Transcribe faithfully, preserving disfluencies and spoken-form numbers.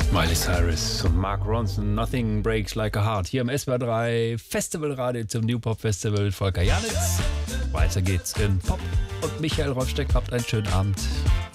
Miley Cyrus und Mark Ronson, Nothing Breaks Like a Heart. Hier im S W R drei Festivalradio zum New Pop Festival. Volker Janitz. Weiter geht's in Pop und Michael Rollsteck. Habt einen schönen Abend.